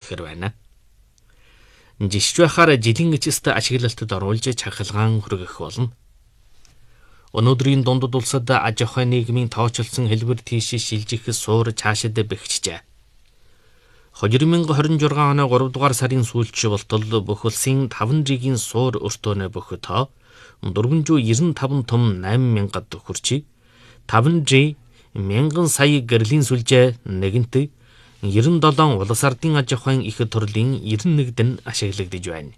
үлдэхэр байна. Жишж байхаар жилийн эцэст ашиглалтад оруулж чахалгаан хүргэх болно. Өнөөдрийн дундад улсад аж ахуй нийгмийн тооцоолсон хэлбэр тийш шилжих суур цаашид бэхжижээ. 2026 оны 3 дугаар сарын сүүлч болтол бүх улсын 5G-ийн суур өртөөнө бүх тоо 495 том 8,000-д хүрчи. 5G 1000 сая гэрлийн сүлжээ нэгэнт 97 улс ардын аж ахуйн их төрлийн 91-д ашиглагдж байна.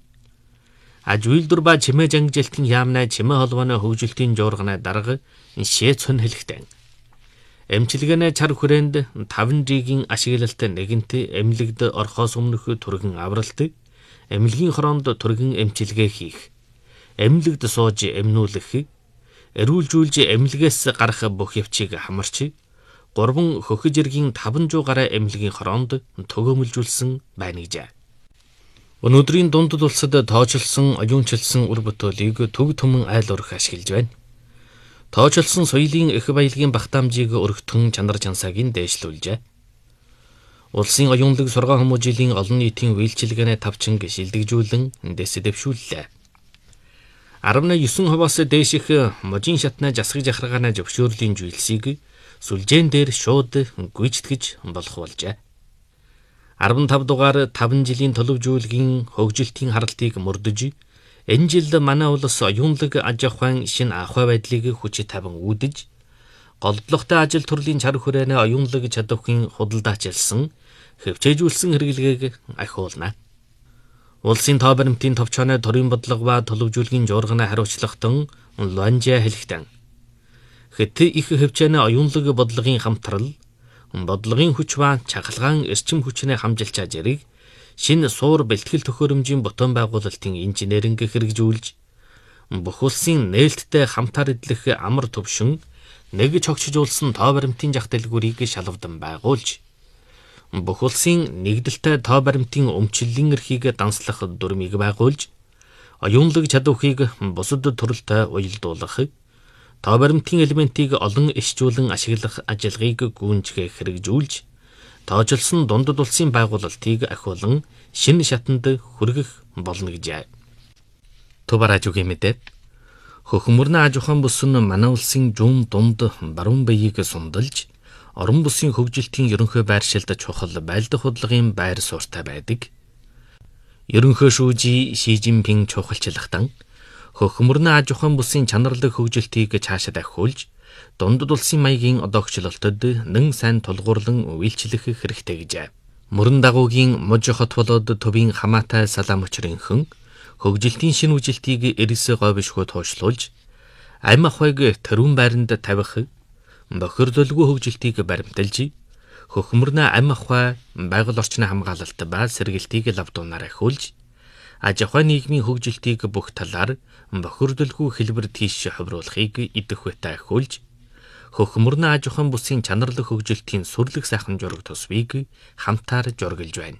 Аж үйлдвэр ба чимээ жангижилтын яамнаа чимээ холбооны хөгжилтийн жуурганы дарга шээцэн хэлэхтэн. Эмчилгээний чар хүрээнд 5G-ийн ашиглалт нэгэнт эмнэлэгд орхоос өмнөх түргэн авралт, эмнэлгийн хороонд түргэн эмчилгээ хийх, эмнэлэгд сууж эмнүүлэх, эрүүлжүүлж эмнэлгээс гарах бүх явцыг хамарч, 3 хөхөж иргийн 500 гаруй эмнэлгийн хороонд төгөөмөлжүүлсэн байна гэжээ. Өнөөдрийн дундад улсад тооцоолсон оюунчилсан үр бүтээлийг төг түмэн айл урах ашиглаж байна. Тооцоолсон соёлын их баялагын багтаамжийг өргөтгөн чанар чансааг нь дээшлүүлжээ. Улсын оюунлаг сургаан хүмүүжлийн олон нийтийн үйлчилгээний тавчинг шилдэгжүүлэн дэвшүүллээ. 19%-аас дээших можийн шатны засаг жахаргааны зөвшөөрлийн зүйлсийг сүлжээн дээр шууд гүйцэтгэж болох болжээ. 15 дугаар 5 жилийн төлөвжүүлгийн хөгжилтийн харалтыг мөрдөж, энэ жил манай улс оюунлаг аж ахуйн шинэ ахуй байдлыг хүч тавин үүдэж, голдлогтой ажил төрлийн чар хүрээний оюунлаг чадварын худалдаачилсан, хөвчээжүүлсэн хэрэглэгийг ахиулна. Улсын тоо баримтын товчооны төрийн бодлого ба төлөвжүүлгийн жуурганы хариуцлагатан Луанжа хэлэхтэн. Хэт их хөвчөөний оюунлаг бодлогын хамтрал, бодлогын хүч ба чахалгаан эрчим хүчний хамжилт чажрыг шинэ суур бэлтгэл төхөөрөмжийн ботон байгуулалтын инженеринг хэрэгжүүлж, бүх улсын нээлттэй хамтаар эдлэх амар төвшин нэг чогчжуулсан тоо баримтын зах дэлгүүрийг шалгавдан байгуулж, бүх улсын нэгдэлтэй тоо баримтын өмчлөлийн эрхийг данслах дүрмийг байгуулж, оюунлаг чадварыг бусад төрөлтэй уялдуулах, тоо баримтын элементийг олон ишжүүлэн ашиглах ажиллагааг гүйцэтгэх хэрэгжүүлж, тооцоолсон дундад улсын байгуулалтыг ахиулан шинэ шатанд хүргэх болно гэжээ. Тувар ажуугийн мэдээ. Хөхмөрнө аж ахуйн бүс нь манай улсын зүүн дунд баруун биеийг сумдалж, орон бүсийн хөгжилтийн ерөнхий байршилд чухал байлдах худалдааны байр суурьтай байдаг. Ерөнхий шүүжи Ши Жинпин чухалчлагтан хөхмөрнө аж ахуйн бүсийн чанарлаг хөгжилтийг цаашаа дахиулж, дундад улсын маягийн одоогчлолтод нэн сайн тулгуурлан үйлчлэх хэрэгтэй гэжээ. Мөрөн дагуугийн муж хот болоод төвийн хамаатай салаам өчрөнхөн хөгжилтийн шинэ үжилтийг эрс говьшгүй туушлуулж, амь ахуйг төрүүн байранд тавих, бохирдолгүй хөгжилтийг баримталж, хөхмөрнө амь ахуй байгаль орчны хамгаалалт ба сэргээлтийг лавдуунаар ахиулж, аж ахуй нийгмийн хөгжилтийг бүх талаар бохирдолгүй хэлбэр тийш хувируулахыг идэх үедээ ахиулж, хөхмөрнө аж ахуйн бүсийн чанарлаг хөгжилтийн сүрлэг сайхан жураг тусвыг хамтаар жургалж байна.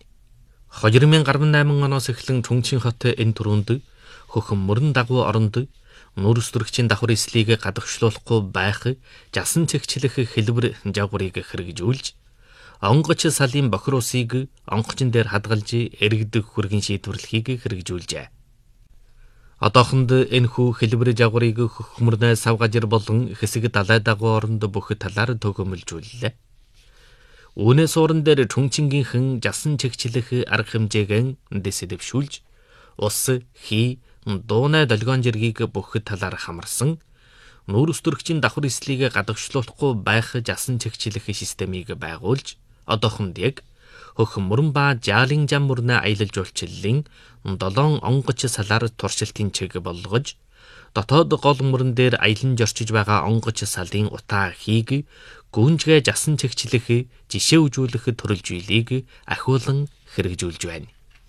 2018 оноос эхлэн Чүнчин хот энэ түрүүнд хөхмөрн дагуу оронд нүүрс төрөгчийн давхар эслийг гадагшлуулахгүй байх жасан цэгчлэх хэлбэр жагварыг хэрэгжүүлж, онгоч салын бохир усыг онгочин дээр хадгалж эргэх хүргэн шийдвэрлэхийг хэрэгжүүлжээ. Одоохонд энэхүү хэлбэр жагварыг хөхмөрнө сав гажир болон хэсэг далай дагуу оронд бүх талаар төгөөмөлжүүллээ. Үүнээс уран дээр Чүнчингийнхэн жасан чигчлэх арга хэмжээг дэвшүүлж, ус, хий, дуунай долгион жиргийг бүх талаар хамарсан, нүүрс төрөгчийн давхар эслийг гадагшлуулахгүй байх жасан чигчлэх системийг байгуулж, одоохонд яг хөхмөрн ба жаалын жам мөрнө аялал жуулчлалын 7 онгоч салаар туршилтын чиг болгож, дотоод гол мөрөн дээр аялан зорчиж байгаа онгоч салын утаа хийг гүнжгээ жасан чигчлэх, жишээ үзүүлэх төрөл зүйлийг ахиулан хэрэгжүүлж байна.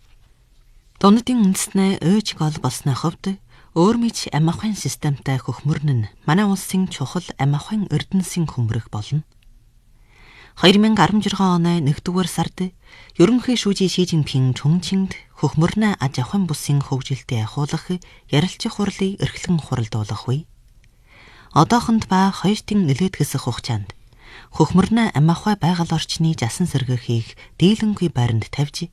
Дундын үндэснээ өөж гол болсны хувьд өөр мэд амь ахуйн системтэй хөхмөрн нь манай улсын чухал амь ахуйн эрдэнэсийн хөмрөх болно. 2016 оны 1-р сард ерөнхий шүүжи Ши Жинпин Чүнчинд хөхмөрнө аж ахуйн бүсийн хөгжилтэд ахиулах ярилцах хурлыг эрхлэн хуралдуулах үе. Одоохонд ба 2 тэн нэлээд хэсэг хугацаанд хөхмөрнө амь ахуй байгаль орчны жасан сэргэхийг дийлэнгүй байранд тавьж,